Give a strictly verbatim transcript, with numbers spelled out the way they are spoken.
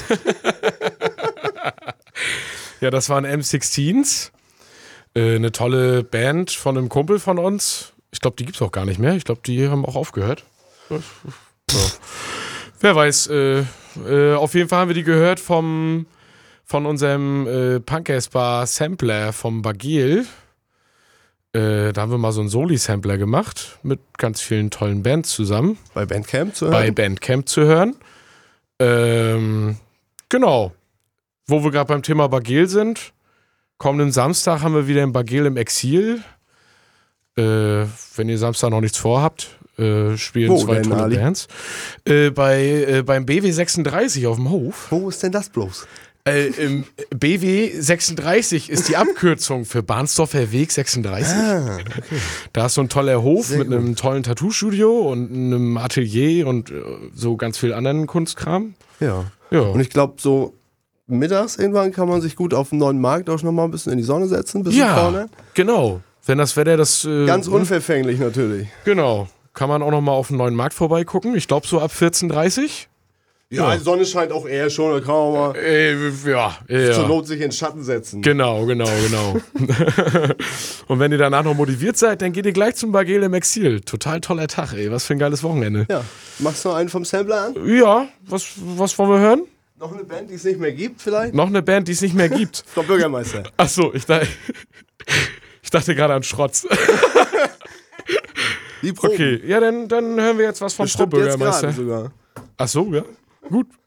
Ja, das waren M sechzeens. Äh, eine tolle Band von einem Kumpel von uns. Ich glaube, die gibt's auch gar nicht mehr. Ich glaube, die haben auch aufgehört. Ja. Wer weiß. Äh, äh, auf jeden Fall haben wir die gehört vom, von unserem äh, Punk-Bar Sampler vom Bagil. Äh, da haben wir mal so einen Soli-Sampler gemacht mit ganz vielen tollen Bands zusammen. Bei Bandcamp zu hören? Bei Bandcamp zu hören. Ähm, genau. Wo wir gerade beim Thema Bagil sind. Kommenden Samstag haben wir wieder ein Bagil im Exil. Äh, wenn ihr Samstag noch nichts vorhabt, äh, spielen Wo zwei denn, tolle Ali? Bands. Äh, bei, äh, beim B W sechsunddreißig auf dem Hof. Wo ist denn das bloß? Äh, im B W sechsunddreißig ist die Abkürzung für Bahnsdorfer Weg sechsunddreißig. Ah, okay. Da ist so ein toller Hof Sehr mit gut. einem tollen Tattoo-Studio und einem Atelier und äh, so ganz viel anderen Kunstkram. Ja. Ja, Und ich glaube, so mittags irgendwann kann man sich gut auf dem neuen Markt auch nochmal ein bisschen in die Sonne setzen, ein bisschen ja vorne. genau. Wenn das Wetter das... Äh, Ganz unverfänglich natürlich. Genau. Kann man auch noch mal auf dem neuen Markt vorbeigucken. Ich glaube so ab vierzehn Uhr dreißig. Ja, die Sonne scheint auch eher schon, da kann man mal Äh, ja, ja. zur Not sich in den Schatten setzen. Genau, genau, genau. Und wenn ihr danach noch motiviert seid, dann geht ihr gleich zum Bagel im Exil. Total toller Tag, ey. Was für ein geiles Wochenende. Ja. Machst du noch einen vom Sampler an? Ja, was, was wollen wir hören? Noch eine Band, die es nicht mehr gibt vielleicht? Noch eine Band, die es nicht mehr gibt. Frau Bürgermeister. Ach so, ich, dachte- ich dachte gerade an Schrotz. Die Proben. Okay, ja, dann, dann hören wir jetzt was vom Frau Bestimmt jetzt Bürgermeister. gerade sogar. Ach so, ja. Gut.